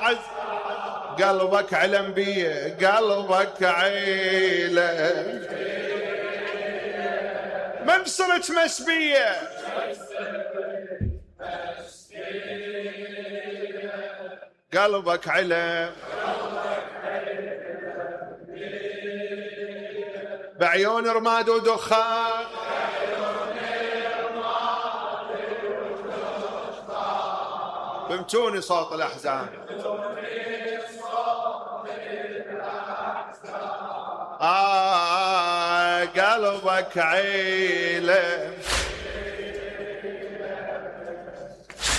عز قلبك علم بيه قلبك عيله من صرت مسبيه قلبك علم بعيون رماد ودخان بمتوني صوت الأحزان قلبك عيله